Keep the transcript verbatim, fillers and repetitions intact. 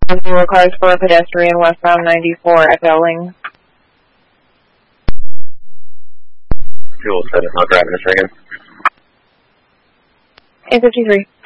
Zero cars for a pedestrian westbound ninety-four at Elling. Fuel seven, not driving a second. eight fifty-three.